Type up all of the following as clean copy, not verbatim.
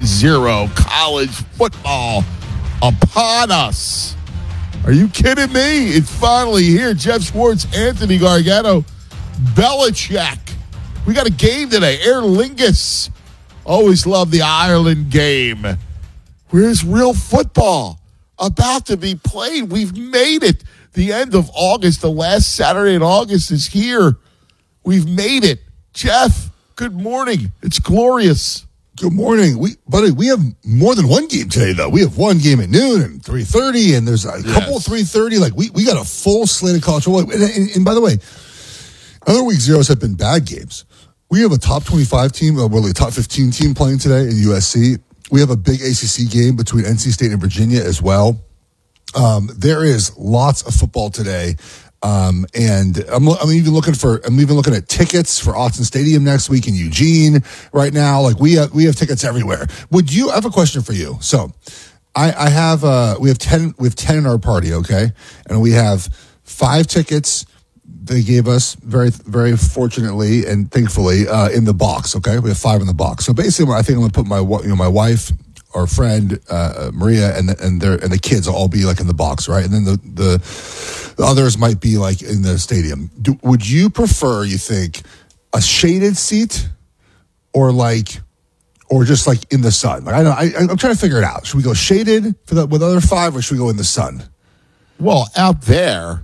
0 college football upon us. Are you kidding me? It's finally here. Jeff Schwartz, Anthony Gargano, Belichick. We got a game today. Aer Lingus. Always love the Ireland game. Where's real football? About to be played. We've made it. The end of August, the last Saturday in August is here. We've made it. Jeff, good morning. It's glorious. Good morning. We have more than one game today, though. We have one game at noon and 3:30, and there's a couple 3:30. Like, we got a full slate of college football. And by the way, other week zeros have been bad games. We have a top 25 team, really a top 15 team playing today in USC. We have a big ACC game between NC State and Virginia as well. There is lots of football today. And I'm even looking at tickets for Autzen Stadium next week in Eugene right now. Like we have tickets everywhere. I have a question for you. So we have 10 in our party. Okay. And we have 5 tickets they gave us very, very fortunately and thankfully, in the box. Okay. We have 5 in the box. So basically I think I'm going to put my wife, our friend Maria, and the kids will all be like in the box, right? And then the others might be like in the stadium. Would you prefer, you think, a shaded seat or just like in the sun? Like I'm trying to figure it out. Should we go shaded with other 5, or should we go in the sun? Well, out there,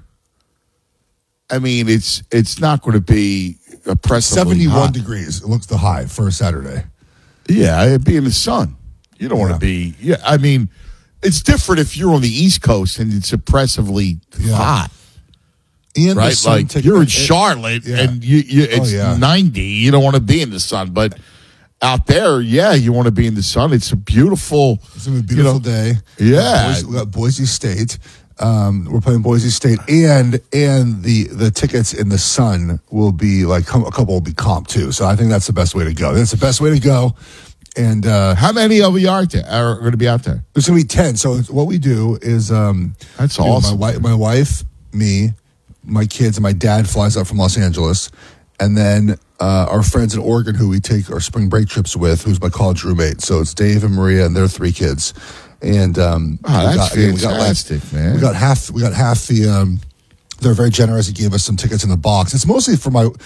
I mean, it's not going to be oppressively 71 hot. degrees. It looks the high for a Saturday. Yeah, it'd be in the sun. You don't want to be. Yeah, I mean, it's different if you're on the East Coast and it's oppressively hot. And right, like you're in Charlotte and it's 90. You don't want to be in the sun, but out there, you want to be in the sun. It's a beautiful. It's gonna be a beautiful day. Yeah, we got Boise State. We're playing Boise State, and the tickets in the sun will be like a couple will be comp too. So I think that's the best way to go. That's the best way to go. And how many of you are going to be out there? There's going to be 10. So what we do is that's awesome. My wife, me, my kids, and my dad flies up from Los Angeles, and then our friends in Oregon who we take our spring break trips with, who's my college roommate. So it's Dave and Maria and their 3 kids. And that's fantastic, man. We got half the. They're very generous. He gave us some tickets in the box. It's mostly for my,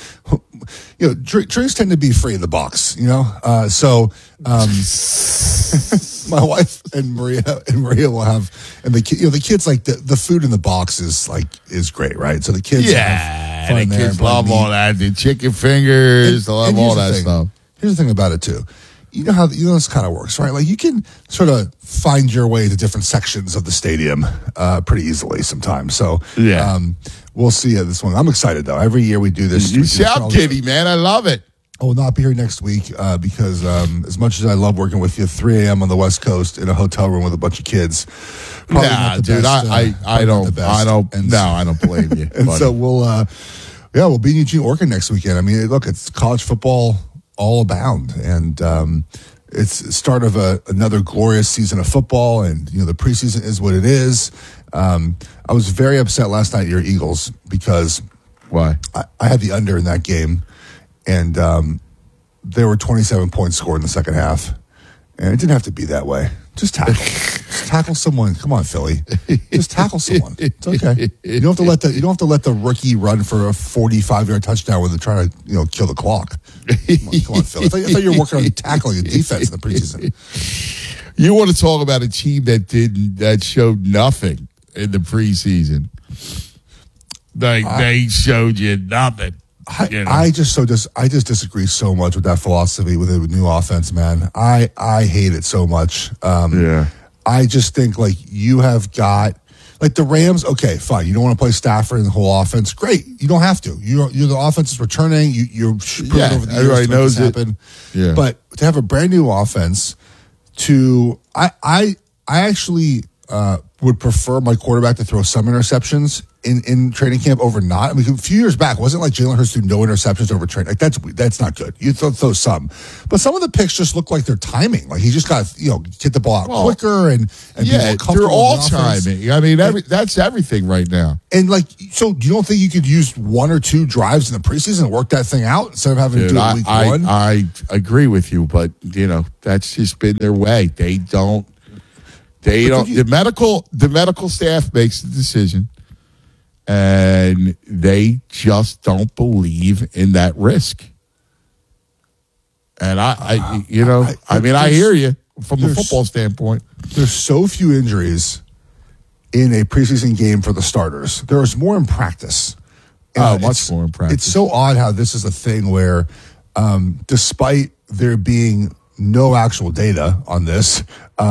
drinks tend to be free in the box, So my wife and Maria will have, and the kids like the food in the box is great, right? So the kids, the kids love all that. The chicken fingers, they love all that stuff. Here's the thing about it too. You know how this kind of works, right? Like you can sort of find your way to different sections of the stadium pretty easily sometimes. So we'll see this one. I'm excited though. Every year we do this. You sound giddy, man. I love it. I will not be here next week because as much as I love working with you, 3 a.m. on the West Coast in a hotel room with a bunch of kids. Dude, I don't blame you. And so we'll be in Eugene, Oregon next weekend. I mean, look, it's college football all abound, and it's the start of another glorious season of football, and the preseason is what it is. I was very upset last night at your Eagles because why? I had the under in that game, and there were 27 points scored in the second half, and it didn't have to be that way. Just tackle someone. Come on, Philly. Just tackle someone. It's okay. You don't have to let the rookie run for a 45-yard touchdown when they're trying to kill the clock. Come on, Philly. I thought you were working on tackling a defense in the preseason. You want to talk about a team that showed nothing in the preseason? They showed you nothing. I just disagree so much with that philosophy with the new offense, man. I hate it so much. I just think like you have got like the Rams. Okay, fine. You don't want to play Stafford and the whole offense. Great. You don't have to. You're the offense is returning. You're proving over the years everybody knows it. Happen. Yeah. But to have a brand new offense, I actually would prefer my quarterback to throw some interceptions in training camp over not. I mean, a few years back, it wasn't like Jalen Hurts threw no interceptions over training. Like that's not good. You throw some, but some of the picks just look like they're timing. Like he just got get the ball out quicker and be more comfortable. They're all timing. I mean, that's everything right now. And so you don't think you could use one or two drives in the preseason and work that thing out instead of having to do it week one? I agree with you, but that's just been their way. They don't. The medical staff makes the decision. And they just don't believe in that risk. And I hear you from a football standpoint. There's so few injuries in a preseason game for the starters. There's more in practice. Much more in practice. It's so odd how this is a thing where, despite there being no actual data on this,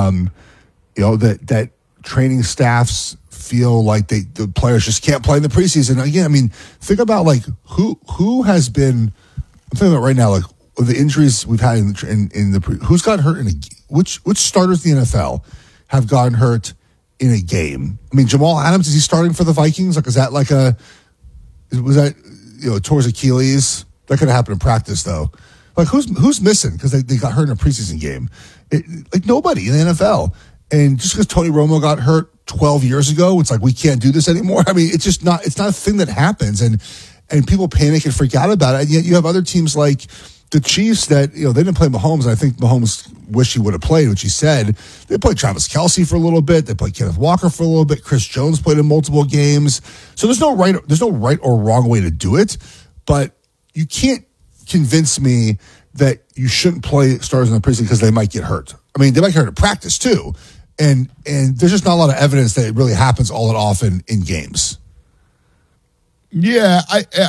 that training staffs feel like the players just can't play in the preseason. Again, I mean, think about who has been. I'm thinking about right now, like the injuries we've had in the who's got hurt which starters in the NFL have gotten hurt in a game. I mean, Jamal Adams, is he starting for the Vikings? Like, is that was that towards Achilles? That could have happened in practice though. Like who's missing because they got hurt in a preseason game? Nobody in the NFL. And just because Tony Romo got hurt 12 years ago, it's like we can't do this anymore. I mean, it's not a thing that happens, and people panic and freak out about it. And yet you have other teams like the Chiefs that they didn't play Mahomes. And I think Mahomes wished he would have played, which he said. They played Travis Kelce for a little bit. They played Kenneth Walker for a little bit. Chris Jones played in multiple games. So there's no right or wrong way to do it, but you can't convince me that you shouldn't play stars in the preseason because they might get hurt. I mean, they might get hurt in practice too. And there's just not a lot of evidence that it really happens all that often in games. Yeah,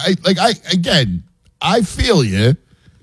I feel you.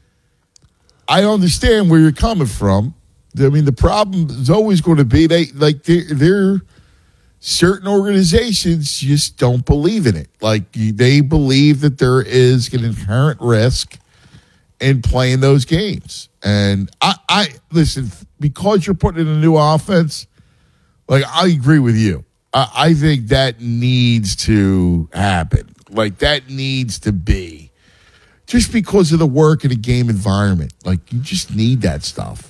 I understand where you're coming from. I mean, the problem is always going to be they're certain organizations just don't believe in it. Like they believe that there is an inherent risk in playing those games. And I listen, because you're putting in a new offense. Like, I agree with you. I think that needs to happen. Like, that needs to be. Just because of the work in a game environment. Like, you just need that stuff.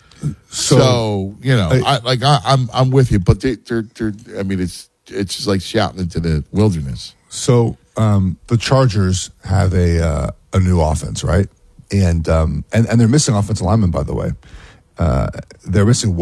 So I'm with you. But they're I mean, it's just like shouting into the wilderness. So, the Chargers have a new offense, right? And they're missing offensive linemen, by the way. They're missing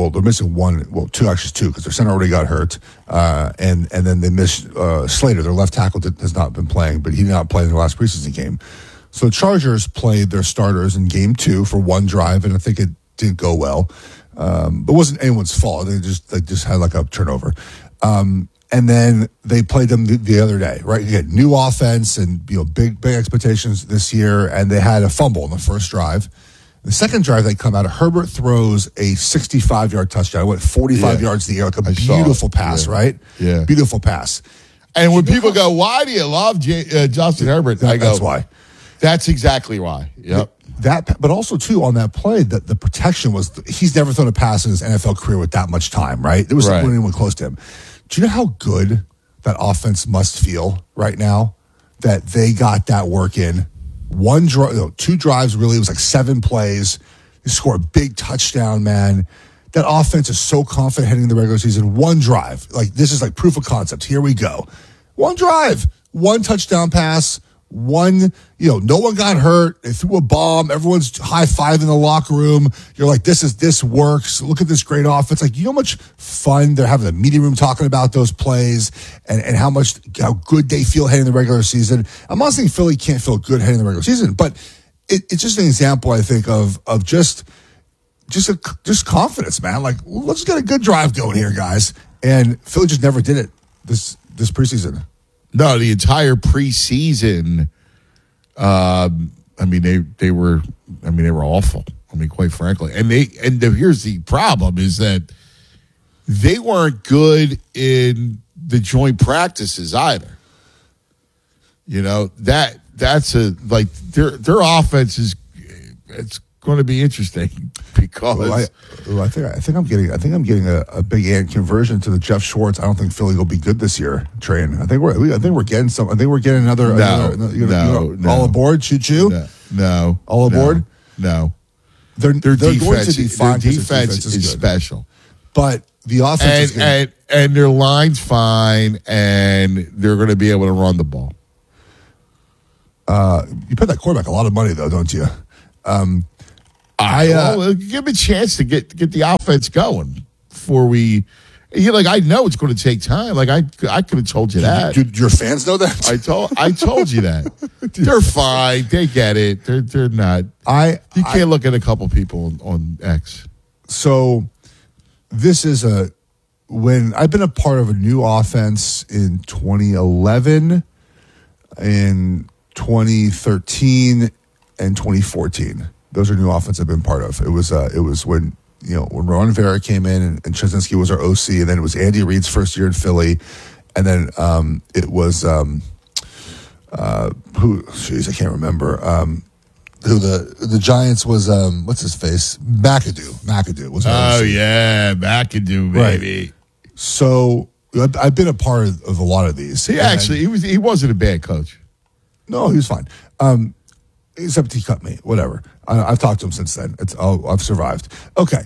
two, because their center already got hurt. And then they missed Slater, their left tackle, has not been playing, but he did not play in the last preseason game. So the Chargers played their starters in game 2 for one drive, and I think it didn't go well. But it wasn't anyone's fault. They just had like a turnover. And then they played them the other day, right? You had new offense and big expectations this year, and they had a fumble in the first drive. The second drive, they come out. Herbert throws a 65-yard touchdown. It went 45 yards in the air, like a beautiful pass, right? Yeah. Beautiful pass. And when people go, why do you love Justin Herbert? I go, that's why. That's exactly why. Yep. But also, too, on that play, the protection was, he's never thrown a pass in his NFL career with that much time, right? There was anyone close to him. Do you know how good that offense must feel right now that they got that work in? Two drives, really. It was like 7 plays. They score a big touchdown, man. That offense is so confident heading into the regular season. One drive. Like, this is like proof of concept. Here we go. One drive. One touchdown pass. No one got hurt. They threw a bomb. Everyone's high-fiving in the locker room. You're like, this works. Look at this great offense. Like, how much fun they're having the media room talking about those plays and how good they feel heading the regular season. I'm not saying Philly can't feel good heading the regular season, but it's just an example, I think, of just confidence, man. Like, let's get a good drive going here, guys. And Philly just never did it this preseason. No, the entire preseason. They were awful. I mean, quite frankly, here's the problem: is that they weren't good in the joint practices either. That's their offense is going to be interesting because I think I'm getting a big ant conversion to the Jeff Schwartz. I don't think Philly will be good this year. Train. I think we're getting some. I think we're getting another. No. All aboard. Choo. No. All aboard. No. They're defense, going to be fine. Their defense is special, but the offense and their line's fine, and they're going to be able to run the ball. You pay that quarterback a lot of money, though, don't you? Give him a chance to get the offense going before we. I know it's going to take time. I could have told you that. Do your fans know that? I told you that. They're fine. They get it. They're not. You can't look at a couple people on X. So this is when I've been a part of a new offense in 2011, in 2013, and 2014. Those are new offenses I've been part of. It was when Ron Vera came in and Chesinski was our OC, and then it was Andy Reid's first year in Philly, and then it was I can't remember who the Giants was. What's his face? McAdoo was. Oh yeah, McAdoo, baby. Right. So I've been a part of a lot of these. He wasn't a bad coach. No, he was fine. Except he cut me. Whatever. I've talked to him since then. I've survived. Okay.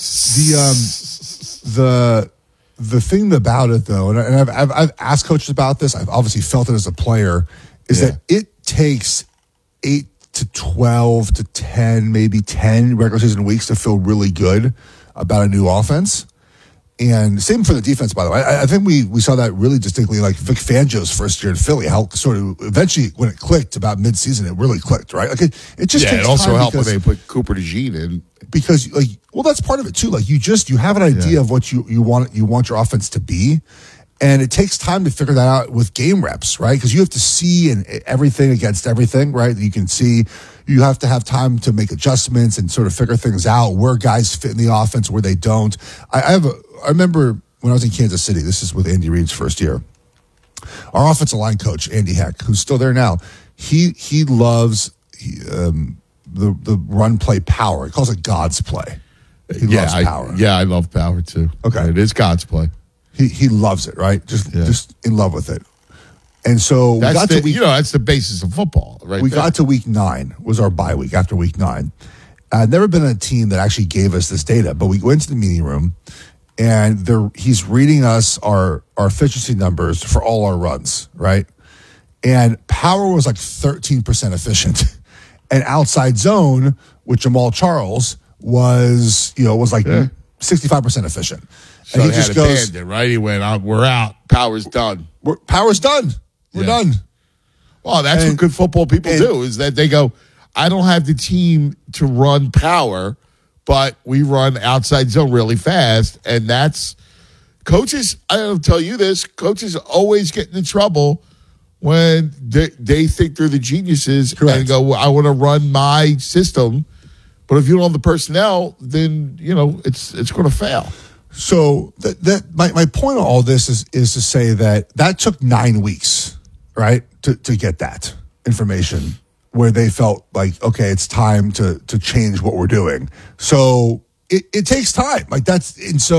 The thing about it though, and I've asked coaches about this. I've obviously felt it as a player. Is that it takes 8 to 12 to 10, maybe 10 regular season weeks to feel really good about a new offense. And same for the defense, by the way. I think we saw that really distinctly, like Vic Fangio's first year in Philly, how sort of eventually when it clicked about mid-season, it really clicked, right? Like it just takes it also time helped when they put Cooper DeJean in. Because that's part of it too. Like you have an idea of what you want your offense to be. And it takes time to figure that out with game reps, right? Because you have to see everything against everything, right? You can see, you have to have time to make adjustments and sort of figure things out, where guys fit in the offense, where they don't. I remember when I was in Kansas City, this is with Andy Reid's first year, our offensive line coach, Andy Heck, who's still there now, he loves the run play power. He calls it God's play. He loves power. I love power too. Okay. It is God's play. He loves it, right? Just in love with it. And so that's the basis of football, right? We got to week 9, was our bye week after week 9. I'd never been on a team that actually gave us this data, but we went to the meeting room and he's reading us our efficiency numbers for all our runs, right? And power was like 13% efficient. And outside zone with Jamal Charles was like 65% efficient. So and he just goes, abandoned, right? He went, we're out. Power's done. Power's done. We're done. Well, that's what good football people do, is that they go, I don't have the team to run power, but we run outside zone really fast. And that's coaches. I don't tell you this. Coaches always get into trouble when they think they're the geniuses. Correct. And go, I want to run my system. But if you don't have the personnel, then, it's going to fail. So my point of all this is to say that took 9 weeks, right, to get that information, where they felt like, okay, it's time to change what we're doing. So it takes time, like that's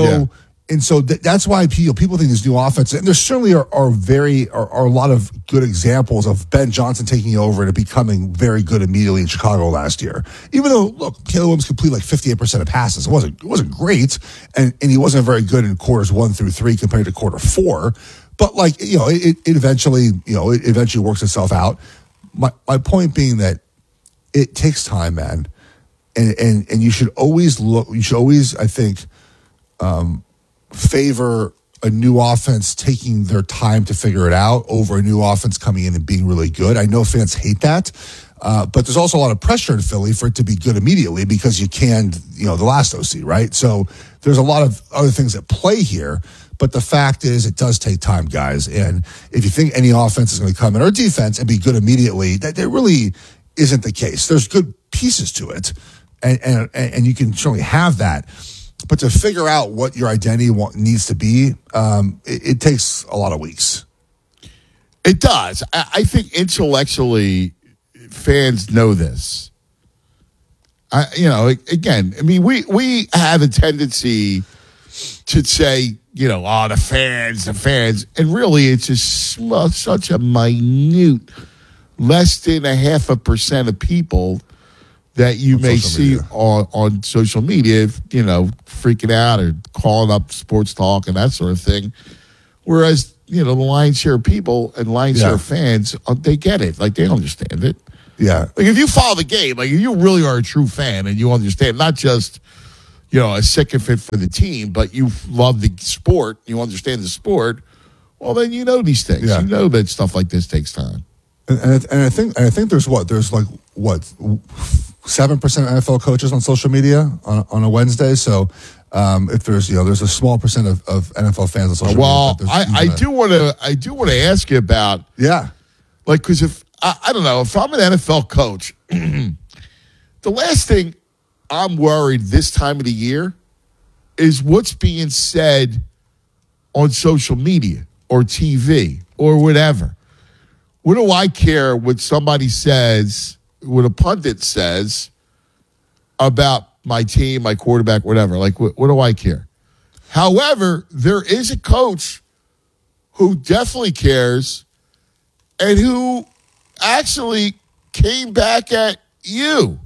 that's why people think this new offense, and there certainly are a lot of good examples of Ben Johnson taking over and it becoming very good immediately in Chicago last year. Even though, look, Caleb Williams completed like 58% of passes. It wasn't great, and he wasn't very good in quarters 1 through 3 compared to quarter 4. But it eventually works itself out. My point being that it takes time, man, and you should always I think favor a new offense taking their time to figure it out over a new offense coming in and being really good. I know fans hate that, but there's also a lot of pressure in Philly for it to be good immediately because you canned, the last OC, right? So there's a lot of other things at play here, but the fact is it does take time, guys. And if you think any offense is going to come in or defense and be good immediately, that really isn't the case. There's good pieces to it, and you can certainly have that. But to figure out what your identity needs to be, it takes a lot of weeks. It does. I think intellectually, fans know this. Again, I mean, we have a tendency to say, the fans, and really it's just such a minute, less than 0.5% of people that you may see on social media, freaking out or calling up sports talk and that sort of thing. Whereas, the lion's share of people and lion's share of fans, they get it. Like, they understand it. Yeah. Like, if you follow the game, like, if you really are a true fan and you understand, not just, a sycophant for the team, but you love the sport, you understand the sport, well, then you know these things. Yeah. You know that stuff like this takes time. And I think there's 7% of NFL coaches on social media on a Wednesday. So if there's a small percent of NFL fans on social media. Well, I do want to ask you about because if I don't know, if I'm an NFL coach, the last thing I'm worried this time of the year is what's being said on social media or TV or whatever. What do I care what somebody says, what a pundit says about my team, my quarterback, whatever? Like, what do I care? However, there is a coach who definitely cares and who actually came back at you.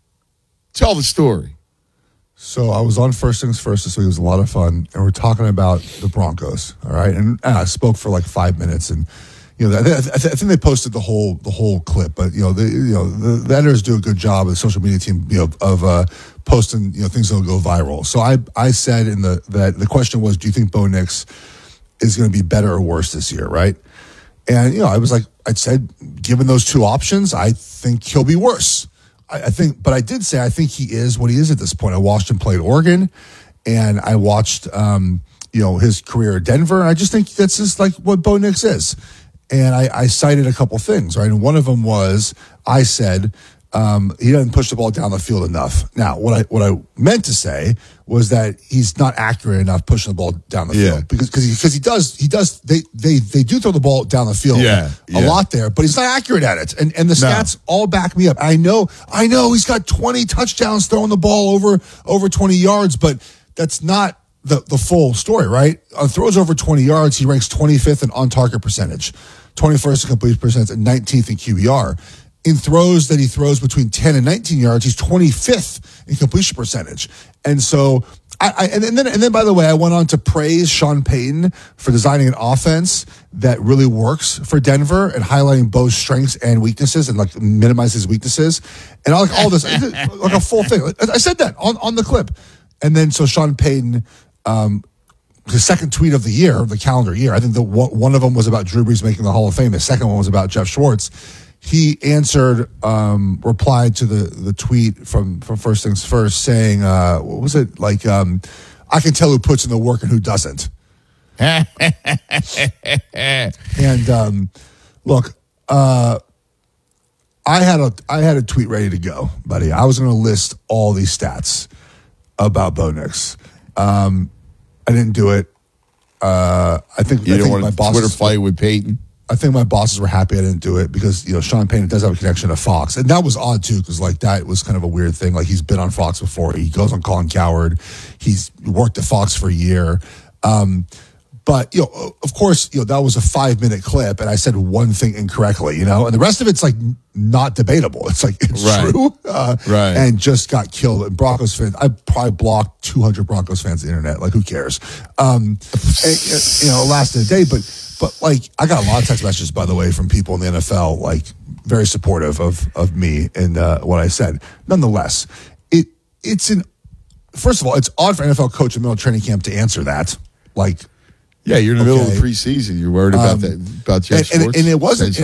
Tell the story. So I was on First Things First this week. It was a lot of fun, and we're talking about the Broncos. All right, and I spoke for like 5 minutes, and I think they posted the whole clip. But the editors do a good job. The social media team, of posting things that'll go viral. So I said that the question was, do you think Bo Nix is going to be better or worse this year? Right, and I said, given those two options, I think he'll be worse. But I did say I think he is what he is at this point. I watched him play at Oregon, and I watched his career at Denver, and I just think that's just like what Bo Nix is. And I cited a couple things, right? And one of them was I said he doesn't push the ball down the field enough. Now, what I meant to say was that he's not accurate enough pushing the ball down the field because he does. They do throw the ball down the field a lot there, but he's not accurate at it. And the stats all back me up. I know he's got 20 touchdowns throwing the ball over 20 yards, but that's not the full story, right? On throws over 20 yards, he ranks 25th in on-target percentage, 21st in completion percentage, and 19th in QBR. In throws that he throws between 10 and 19 yards, he's 25th in completion percentage. And so, and then by the way, I went on to praise Sean Payton for designing an offense that really works for Denver and highlighting Bo's strengths and weaknesses and like minimize his weaknesses. And I like all this, like a full thing. I said that on the clip. And then so Sean Payton, the second tweet of the year, of the calendar year, I think one of them was about Drew Brees making the Hall of Fame. The second one was about Jeff Schwartz. He answered, replied to the tweet from First Things First saying, what was it? Like, I can tell who puts in the work and who doesn't. And look, I had a tweet ready to go, buddy. I was going to list all these stats about Bo Nix. I didn't do it. I think my boss Twitter fight with Peyton. I think my bosses were happy I didn't do it because, Sean Payton does have a connection to Fox. And that was odd, too, because, that was kind of a weird thing. Like, he's been on Fox before. He goes on Colin Cowherd. He's worked at Fox for a year. But, of course, that was a 5-minute clip, and I said one thing incorrectly, and the rest of it's, not debatable. It's true. Right. And just got killed. And Broncos fans, I probably blocked 200 Broncos fans on the internet. Who cares? And, it lasted a day, but I got a lot of text messages, by the way, from people in the NFL, very supportive of me and what I said. Nonetheless, first of all, it's odd for an NFL coach in the middle of training camp to answer that. Yeah, you're in the middle of the preseason. You're worried about that, about Jeff Schwartz. And it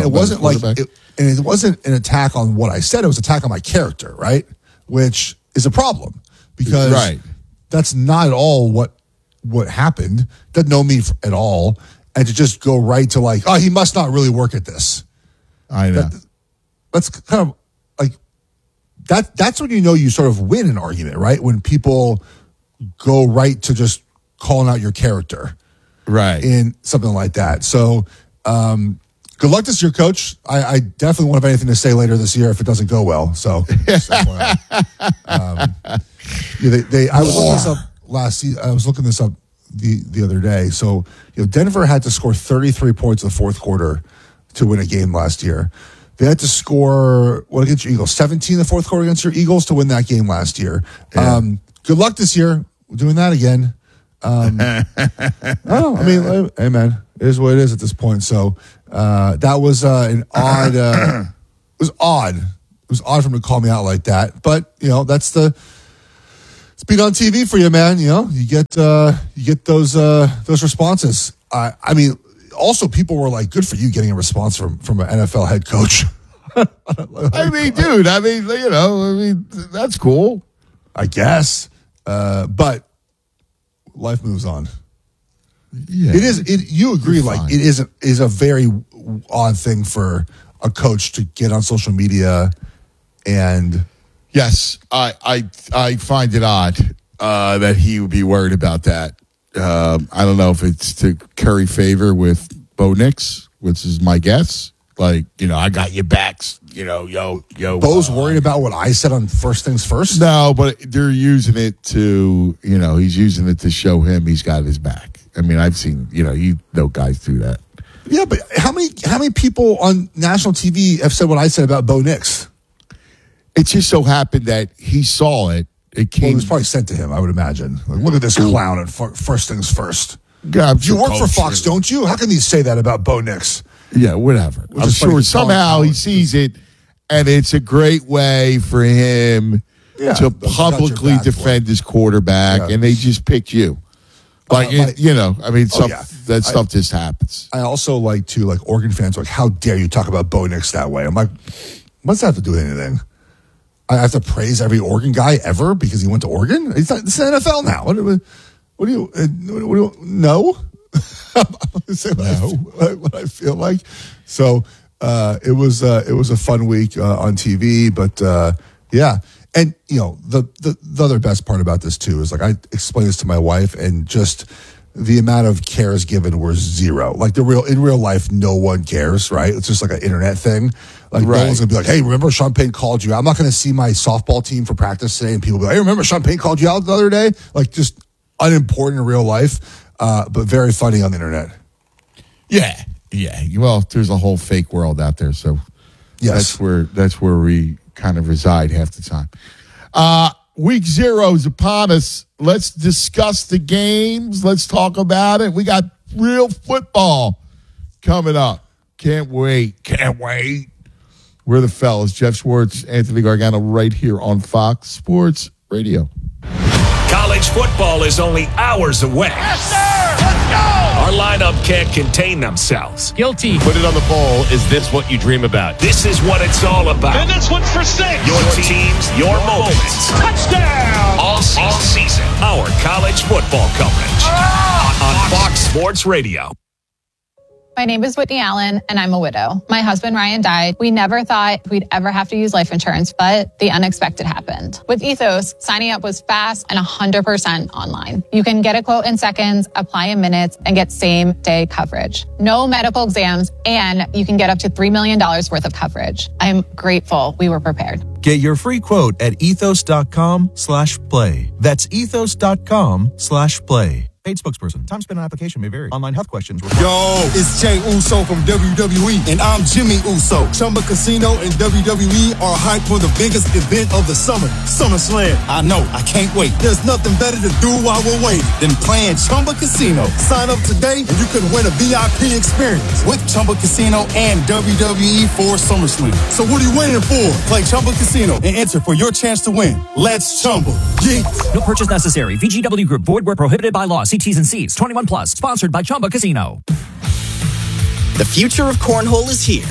wasn't an attack on what I said. It was an attack on my character, right? Which is a problem because that's not at all what happened. Doesn't know me at all. And to just go right to he must not really work at this. I know. That's kind of that's when you sort of win an argument, right? When people go right to just calling out your character. Right. In something like that. So, Good luck this year, Coach. I definitely won't have anything to say later this year if it doesn't go well. So, I was looking this up last season. I was looking this up the other day. So, Denver had to score 33 points in the fourth quarter to win a game last year. They had to score, what against your Eagles? 17 in the fourth quarter against your Eagles to win that game last year. Yeah. Good luck this year. We're doing that again. Hey, man, it is what it is at this point. So that was an odd. It was odd. It was odd for him to call me out like that. But that's the speed on TV for you, man. You get those responses. Also, people were like, "Good for you getting a response from an NFL head coach." That's cool. I guess, but life moves on. Yeah. It is. You agree? Like it is a very odd thing for a coach to get on social media, and yes, I find it odd that he would be worried about that. I don't know if it's to curry favor with Bo Nix, which is my guess. Like, I got your backs. Yo. Bo's worried about what I said on First Things First? No, but they're using it to, he's using it to show him he's got his back. I mean, I've seen, guys do that. Yeah, but how many people on national TV have said what I said about Bo Nix? It just so happened that he saw it. It was probably sent to him, I would imagine. Like, look at this clown at First Things First. God, you work for Fox, don't you? How can you say that about Bo Nix? Yeah, whatever. I'm sure somehow he sees it, and it's a great way for him to publicly defend his quarterback, and they just picked you. That stuff just happens. I also like Oregon fans are like, how dare you talk about Bo Nix that way? I'm like, what's that have to do with anything? I have to praise every Oregon guy ever because he went to Oregon? It's the NFL now. What do you no? What I feel like. So it was a fun week on TV, but yeah. And the other best part about this too is like I explained this to my wife, and just the amount of cares given were zero. Like in real life, no one cares, right? It's just like an internet thing. Like no one's gonna be like, "Hey, remember Sean Payton called you out?" I'm not gonna see my softball team for practice today, and people be like, "Hey, remember Sean Payton called you out the other day?" Like just unimportant in real life, but very funny on the internet. Yeah. Well, there's a whole fake world out there, so yes, that's where we kind of reside half the time. Week 0 is upon us. Let's discuss the games. Let's talk about it. We got real football coming up. Can't wait. We're the fellas. Jeff Schwartz, Anthony Gargano, right here on Fox Sports Radio. College football is only hours away. Yes, sir! Let's go! Our lineup can't contain themselves. Guilty. Put it on the poll. Is this what you dream about? This is what it's all about. And this one's for 6. Your teams, your moments. Touchdown! All season. Our college football coverage. On Fox Sports Radio. My name is Whitney Allen, and I'm a widow. My husband, Ryan, died. We never thought we'd ever have to use life insurance, but the unexpected happened. With Ethos, signing up was fast and 100% online. You can get a quote in seconds, apply in minutes, and get same-day coverage. No medical exams, and you can get up to $3 million worth of coverage. I'm grateful we were prepared. Get your free quote at ethos.com/play. That's ethos.com/play. Paid spokesperson. Time spent on application may vary. Online health questions. Yo, it's Jey Uso from WWE, and I'm Jimmy Uso. Chumba Casino and WWE are hyped for the biggest event of the summer, SummerSlam. I know, I can't wait. There's nothing better to do while we're waiting than playing Chumba Casino. Sign up today, and you could win a VIP experience with Chumba Casino and WWE for SummerSlam. So what are you waiting for? Play Chumba Casino and enter for your chance to win. Let's Chumba. Yeah. No purchase necessary. VGW Group. Void where prohibited by law. See T's and C's. 21 plus. Sponsored by Chumba Casino. The future of cornhole is here.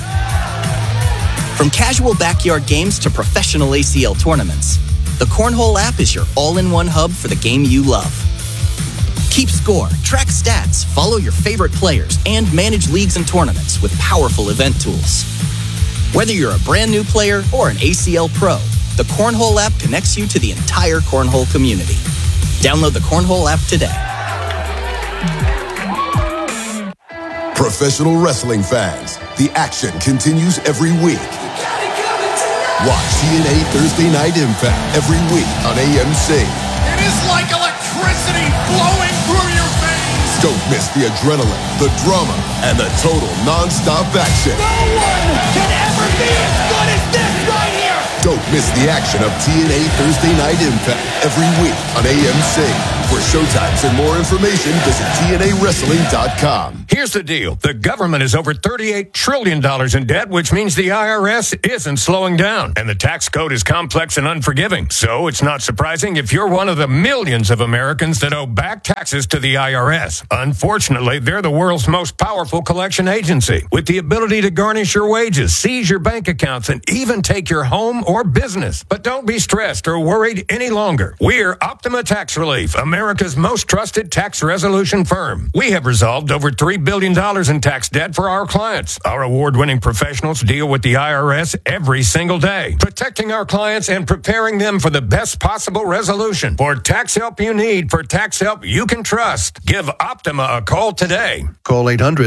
From casual backyard games to professional ACL tournaments, the Cornhole app is your all-in-one hub for the game you love. Keep score, track stats, follow your favorite players, and manage leagues and tournaments with powerful event tools. Whether you're a brand new player or an ACL pro, the Cornhole app connects you to the entire cornhole community. Download the Cornhole app today. Professional wrestling fans, The action continues every week. Watch TNA Thursday Night Impact every week on AMC. It is like electricity flowing through your veins. Don't miss the adrenaline, the drama, and the total non-stop action. No one can ever be as good as this right here. Don't miss the action of TNA Thursday Night Impact every week on AMC. For showtimes and more information, visit TNAWrestling.com. Here's the deal. The government is over $38 trillion in debt, which means the IRS isn't slowing down. And the tax code is complex and unforgiving. So it's not surprising if you're one of the millions of Americans that owe back taxes to the IRS. Unfortunately, they're the world's most powerful collection agency, with the ability to garnish your wages, seize your bank accounts, and even take your home or business. But don't be stressed or worried any longer. We're Optima Tax Relief, America's most trusted tax resolution firm. We have resolved over $3 billion in tax debt for our clients. Our award-winning professionals deal with the IRS every single day, protecting our clients and preparing them for the best possible resolution. For tax help you need, for tax help you can trust, give Optima a call today. Call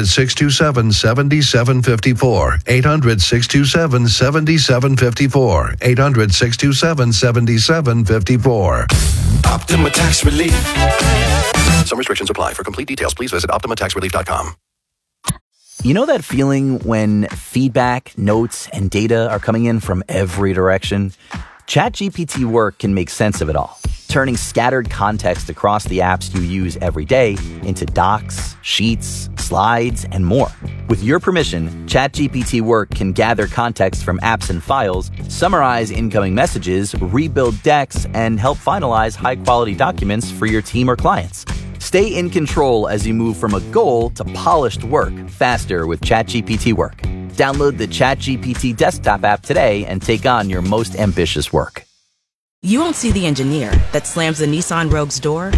800-627-7754. 800-627-7754. 800-627-7754. Optima Tax Relief. Some restrictions apply. For complete details, please visit OptimaTaxRelief.com. You know that feeling when feedback, notes, and data are coming in from every direction? ChatGPT Work can make sense of it all, turning scattered context across the apps you use every day into docs, sheets, slides, and more. With your permission, ChatGPT Work can gather context from apps and files, summarize incoming messages, rebuild decks, and help finalize high-quality documents for your team or clients. Stay in control as you move from a goal to polished work faster with ChatGPT Work. Download the ChatGPT desktop app today and take on your most ambitious work. You won't see the engineer that slams the Nissan Rogue's door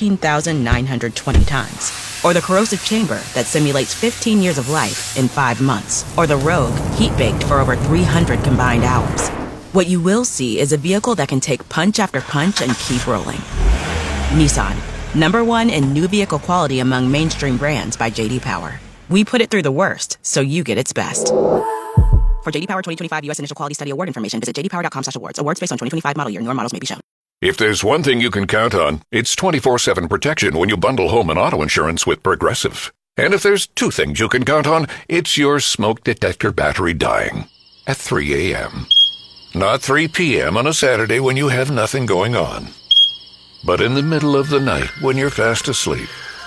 13,920 times. Or the corrosive chamber that simulates 15 years of life in 5 months. Or the Rogue heat-baked for over 300 combined hours. What you will see is a vehicle that can take punch after punch and keep rolling. Nissan, #1 in new vehicle quality among mainstream brands by J.D. Power. We put it through the worst, so you get its best. For J.D. Power 2025 U.S. Initial Quality Study Award information, visit jdpower.com/awards. Awards based on 2025 model year. Newer models may be shown. If there's one thing you can count on, it's 24/7 protection when you bundle home and auto insurance with Progressive. And if there's two things you can count on, it's your smoke detector battery dying at 3 a.m. Not 3 p.m. on a Saturday when you have nothing going on, but in the middle of the night when you're fast asleep.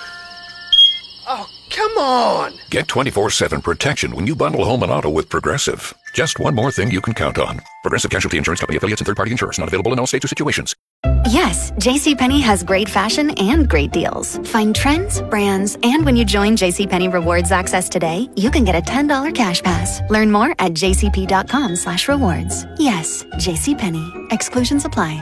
Oh, come on! Get 24/7 protection when you bundle home and auto with Progressive. Just one more thing you can count on. Progressive Casualty Insurance Company affiliates and third-party insurers. Not available in all states or situations. Yes, JCPenney has great fashion and great deals. Find trends, brands, and when you join JCPenney Rewards Access today, you can get a $10 cash pass. Learn more at jcp.com/rewards. Yes, JCPenney. Exclusions apply.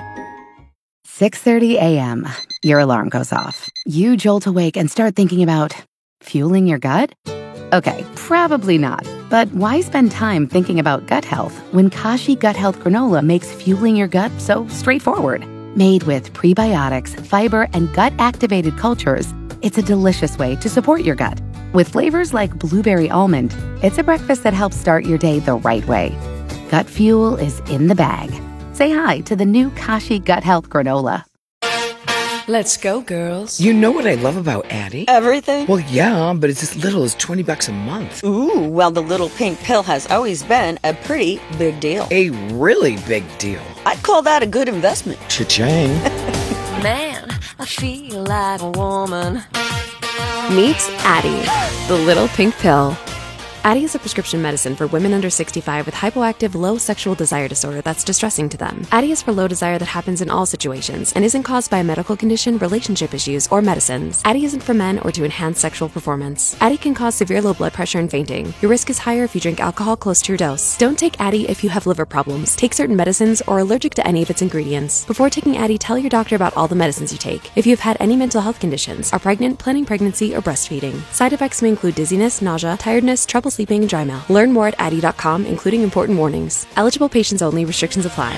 6:30 a.m. Your alarm goes off. You jolt awake and start thinking about fueling your gut? Okay, probably not. But why spend time thinking about gut health when Kashi Gut Health Granola makes fueling your gut so straightforward? Made with prebiotics, fiber, and gut-activated cultures, it's a delicious way to support your gut. With flavors like blueberry almond, it's a breakfast that helps start your day the right way. Gut fuel is in the bag. Say hi to the new Kashi Gut Health Granola. Let's go, girls. You know what I love about Addie? Everything? Well, yeah, but it's as little as $20 a month. Ooh, well, the little pink pill has always been a pretty big deal. A really big deal. I'd call that a good investment. Cha-ching. Man, I feel like a woman. Meet Addie, the little pink pill. Addie is a prescription medicine for women under 65 with hypoactive low sexual desire disorder that's distressing to them. Addie is for low desire that happens in all situations and isn't caused by a medical condition, relationship issues, or medicines. Addie isn't for men or to enhance sexual performance. Addie can cause severe low blood pressure and fainting. Your risk is higher if you drink alcohol close to your dose. Don't take Addie if you have liver problems, take certain medicines, or are allergic to any of its ingredients. Before taking Addie, tell your doctor about all the medicines you take. If you have had any mental health conditions, are pregnant, planning pregnancy, or breastfeeding. Side effects may include dizziness, nausea, tiredness, trouble sleeping, and dry mouth. Learn more at Addie.com, including important warnings. Eligible patients only. Restrictions apply.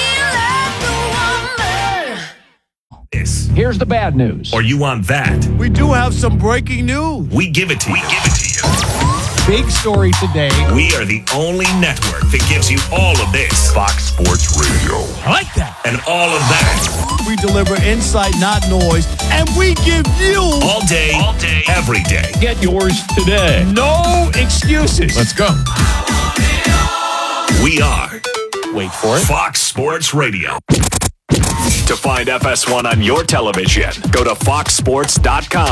This. Here's the bad news. Or you want that. We do have some breaking news. We give it to you. big story today. We are the only network that gives you all of this. Fox Sports Radio. I like that. And all of that. We deliver insight, not noise, and we give you all day, every day. Get yours today. No excuses. Let's go. We are, wait for it, Fox Sports Radio. To find FS1 on your television, go to foxsports.com.